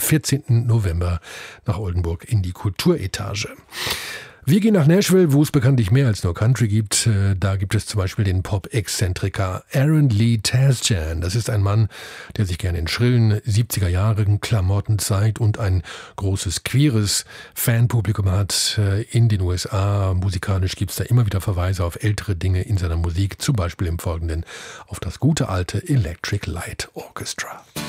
14. November nach Oldenburg in die Kulturetage. Wir gehen nach Nashville, wo es bekanntlich mehr als nur Country gibt. Da gibt es zum Beispiel den Pop-Exzentriker Aaron Lee Tasjan. Das ist ein Mann, der sich gerne in schrillen 70er-Jahren Klamotten zeigt und ein großes queeres Fanpublikum hat in den USA. Musikalisch gibt es da immer wieder Verweise auf ältere Dinge in seiner Musik, zum Beispiel im Folgenden auf das gute alte Electric Light Orchestra.